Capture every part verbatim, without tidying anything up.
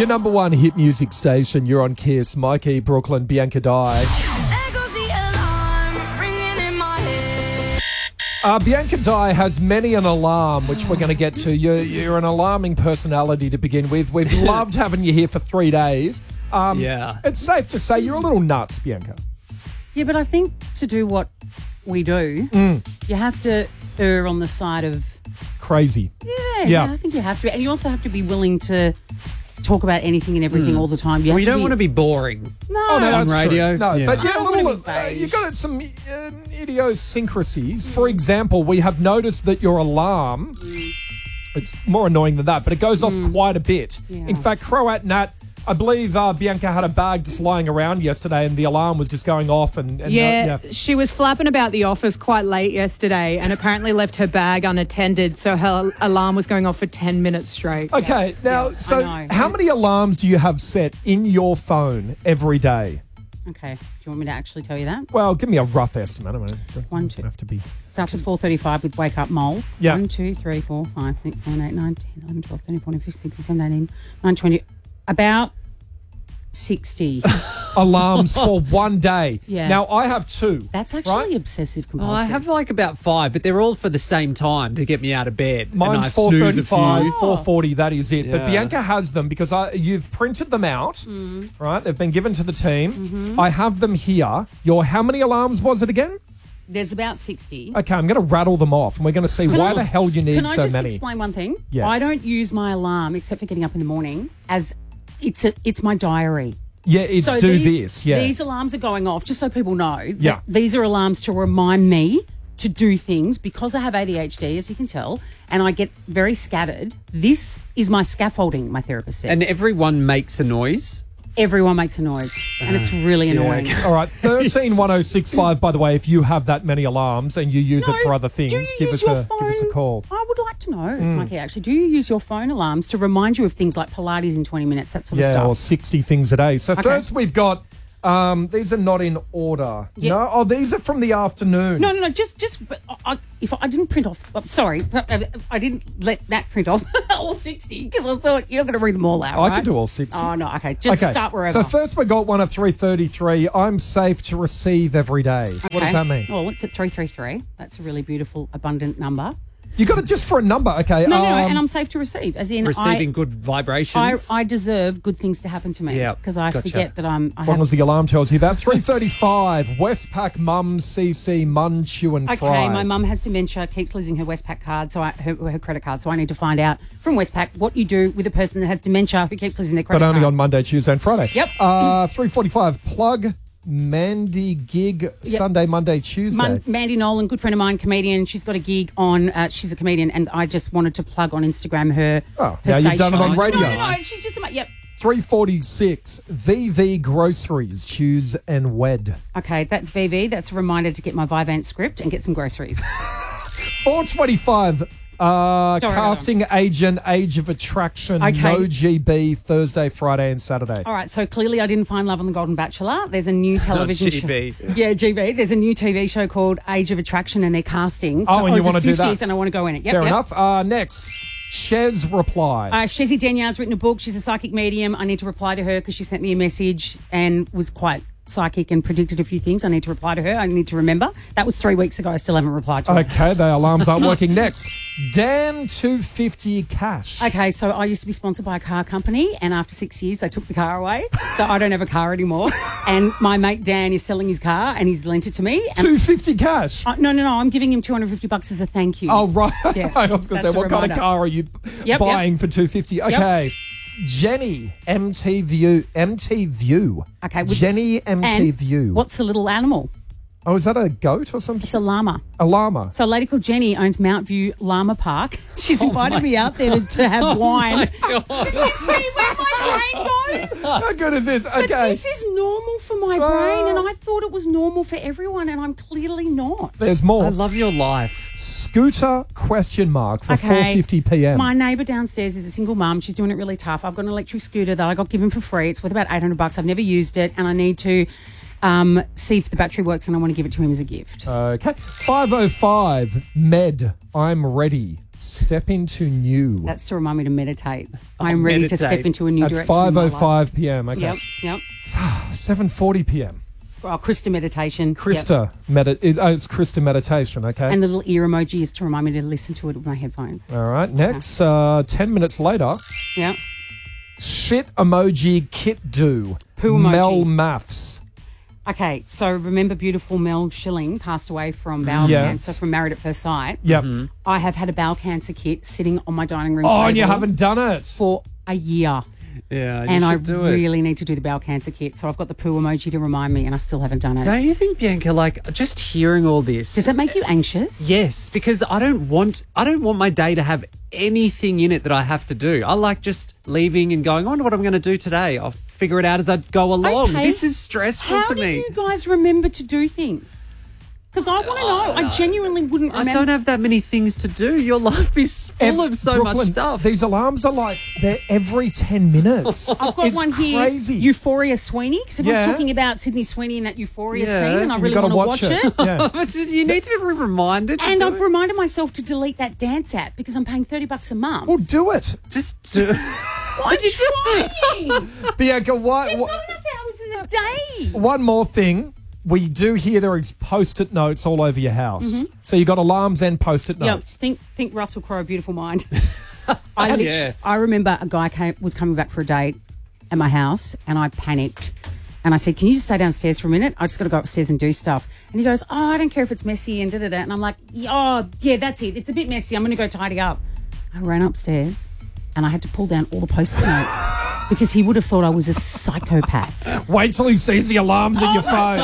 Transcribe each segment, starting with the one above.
Your number one hit music station. You're on Kiss. Mikey, Brooklyn, Bianca Dye. Uh, Bianca Dye has many an alarm, which we're going to get to. You're, you're an alarming personality to begin with. We've loved having you here for three days. Um, yeah. It's safe to say you're a little nuts, Bianca. Yeah, but I think to do what we do, mm. you have to err on the side of... Crazy. Yeah, yeah, yeah, I think you have to. And you also have to be willing to talk about anything and everything mm. all the time. You, well, you don't be, want to be boring. No. Oh, no, that's on radio. True. No, yeah. but yeah, a little, uh, you you've got some uh, idiosyncrasies. For example, we have noticed that your alarm, mm. it's more annoying than that, but it goes off mm. quite a bit. Yeah. In fact, Croat Nat, I believe uh, Bianca had a bag just lying around yesterday and the alarm was just going off. and, and yeah, uh, yeah, she was flapping about the office quite late yesterday and apparently left her bag unattended, so her alarm was going off for ten minutes straight. Okay, yeah. now, yeah, so how many alarms do you have set in your phone every day? Okay, do you want me to actually tell you that? Well, give me a rough estimate. I mean, it One, two. have to be. Starts at four thirty-five with Wake Up Mole. Yeah. One, two, three, four, five, six, seven, eight, nine, ten, eleven, twelve, thirteen, fourteen, fifteen, sixteen, seventeen, eighteen, nineteen, twenty. About sixty alarms for one day. Yeah. Now, I have two. That's actually right? obsessive compulsive. Oh, I have like about five, but they're all for the same time to get me out of bed. Mine's four thirty-five, four forty, that is it. Yeah. But Bianca has them because I, you've printed them out, mm. right? They've been given to the team. Mm-hmm. I have them here. Your, how many alarms was it again? There's about sixty. Okay, I'm going to rattle them off and we're going to see can why I, the hell you need can I so just many. explain one thing? Yes. I don't use my alarm, except for getting up in the morning, as it's a, it's my diary. Yeah, it's so do these, this. Yeah. These alarms are going off, just so people know. That Yeah. These are alarms to remind me to do things because I have A D H D, as you can tell, and I get very scattered. This is my scaffolding, my therapist said. And everyone makes a noise. Everyone makes a noise, and it's really annoying. Yeah. All right, thirteen one oh six five, by the way, if you have that many alarms and you use No, it for other things, do you give use us your a phone? give us a call. I would like to know, Mikey, actually. Do you use your phone alarms to remind you of things like Pilates in twenty minutes, that sort of Yeah, stuff? or sixty things a day. So Okay. first we've got, um, these are not in order. Yeah. No? Oh, these are from the afternoon. No, no, no. Just, just. I, if I didn't print off, I'm sorry, I didn't let that print off all sixty because I thought you're not going to read them all out. I right? could do all sixty. Oh no, okay. Just Okay, start wherever. So first we got one at three thirty-three. I'm safe to receive every day. What does Okay. that mean? Well, it's at three three three. That's a really beautiful, abundant number. You got it just for a number, okay? No, no, um, and I'm safe to receive, as in Receiving I, good I, vibrations. I deserve good things to happen to me. Yeah, because I gotcha. forget that I'm. I as long have, as the alarm tells you that. three thirty-five. Westpac Mum C C Mun Chew and Okay, Fry. my mum has dementia, keeps losing her Westpac card, so I, her, her credit card. So I need to find out from Westpac what you do with a person that has dementia who keeps losing their credit But card. only on Monday, Tuesday and Friday. Yep. Uh, three forty-five. Plug Mandy gig Yep. Sunday, Monday, Tuesday. Man- Mandy Nolan, good friend of mine, comedian. She's got a gig on. Uh, she's a comedian, and I just wanted to plug on Instagram her. Oh, her now you've stage done it show. on radio. No, no, no, she's just a yep. three forty-six. V V Groceries. Choose and wed. Okay, that's V V. That's a reminder to get my Vivant script and get some groceries. four twenty-five. Uh, Don't worry about casting agent, Age of Attraction, Okay. no G B, Thursday, Friday, and Saturday. All right, so clearly I didn't find love on the Golden Bachelor. There's a new television G B. show. Yeah, G B. There's a new T V show called Age of Attraction, and they're casting. Oh, for and you over wanna do that? fifties, and I want to go in it. Yep, Fair yep. enough. Uh, next, Ches reply. Uh, Shezi Denyar's written a book. She's a psychic medium. I need to reply to her because she sent me a message and was quite psychic and predicted a few things. I need to reply to her. I need to remember. That was three weeks ago. I still haven't replied to her. Okay, the alarms aren't working. Next, Dan two fifty cash. Okay, so I used to be sponsored by a car company, and after six years, they took the car away. So I don't have a car anymore. And my mate Dan is selling his car, and he's lent it to me. And two fifty cash. Uh, no, no, no. I'm giving him two hundred fifty bucks as a thank you. Oh, right. Yeah, I was going to that's say, a what kind of reminder. car are you Yep, buying yep. for two fifty? Okay. Jenny, M T View. M T View. Okay, with- Jenny, M T And View. what's the little animal? Oh, is that a goat or something? It's a llama. A llama. So a lady called Jenny owns Mount View Llama Park. She's invited me out there to, to have wine. God. Did you see where my brain goes? How good is this? But Okay. this is normal for my Oh. brain, and I thought it was normal for everyone, and I'm clearly not. There's more. I love your life. Scooter question mark for Okay. four fifty p m. My neighbour downstairs is a single mum. She's doing it really tough. I've got an electric scooter that I got given for free. It's worth about eight hundred bucks. I've never used it, and I need to um, see if the battery works, and I want to give it to him as a gift. Okay. five oh five Med, I'm ready. Step into new. That's to remind me to meditate. I'm ready to meditate. step into a new At direction. five in my oh life. five p.m. Okay. Yep, yep. seven forty p.m. Oh, Krista meditation. Yep. Krista, medi- it- oh, it's Krista meditation, okay? And the little ear emoji is to remind me to listen to it with my headphones. All right, next, uh, ten minutes later, Yeah. shit emoji kit do. Poo emoji. Mel Maths. Okay, so remember beautiful Mel Schilling passed away from bowel Yes. cancer from Married at First Sight. Yep. I have had a bowel cancer kit sitting on my dining room Oh, table and you haven't done it. for a year. Yeah, you And I should do it. really need to do the bowel cancer kit. So I've got the poo emoji to remind me, and I still haven't done it. Don't you think, Bianca, like, just hearing all this... Does that make you anxious? Yes, because I don't want I don't want my day to have anything in it that I have to do. I like just leaving and going, I wonder what I'm going to do today. I'll figure it out as I go along. Okay. This is stressful How to do me. you guys remember to do things? Because I want to know. I genuinely wouldn't I remember. don't have that many things to do. Your life is full Ev- of so Brooklyn, much stuff. These alarms are like, they're every ten minutes. I've got it's one here, crazy. Euphoria Sweeney, because everyone's Yeah. talking about Sydney Sweeney in that Euphoria Yeah, scene, and I You really gotta want to watch it. Yeah. But you need to be reminded to And do I've it. reminded myself to delete that dance app because I'm paying thirty bucks a month. Well, do it. Just do I'm trying. Bianca, what, There's what, not enough hours in the day. one more thing. We do hear there is post-it notes all over your house. So you got alarms and post-it Yeah, notes. think think Russell Crowe, beautiful mind. I lit- Yeah. I remember a guy came, was coming back for a date at my house, and I panicked. And I said, "Can you just stay downstairs for a minute? I just got to go upstairs and do stuff." And he goes, "Oh, I don't care if it's messy and da da da." And I'm like, "Oh, yeah, that's it. It's a bit messy. I'm going to go tidy up." I ran upstairs, and I had to pull down all the post-it notes because he would have thought I was a psychopath. Wait till he sees the alarms in your phone.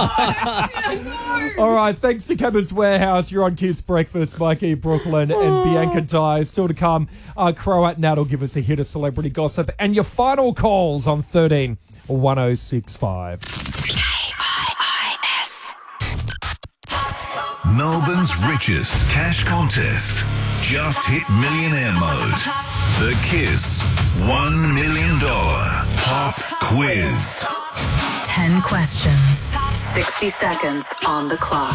All right, thanks to Chemist Warehouse. You're on Kiss Breakfast. Mikey Brooklyn and Bianca Dye. Still to come. Uh, Croat Nat will give us a hit of celebrity gossip. And your final calls on thirteen ten sixty-five. Melbourne's richest cash contest. Just hit millionaire mode. The Kiss one million dollars Pop Quiz. ten questions, sixty seconds on the clock.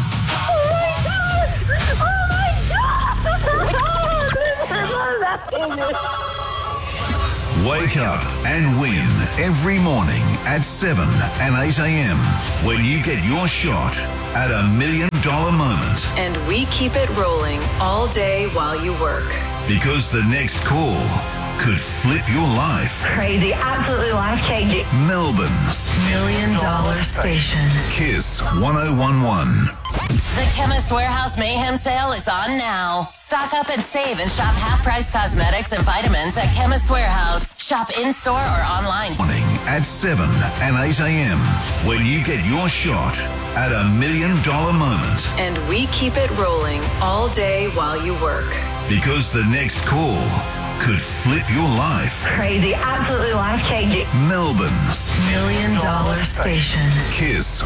Wake up and win every morning at seven and eight a.m. when you get your shot at a million dollar moment. And we keep it rolling all day while you work. Because the next call could flip your life. Crazy, absolutely life-changing. Melbourne's Million dollar station. Kiss one oh one one. The Chemist Warehouse Mayhem Sale is on now. Stock up and save and shop half-price cosmetics and vitamins at Chemist Warehouse. Shop in-store or online. Morning at seven and eight a.m. when you get your shot at a million dollar moment. And we keep it rolling all day while you work. Because the next call could flip your life. Crazy, absolutely life-changing. Melbourne's Million dollar station. Kiss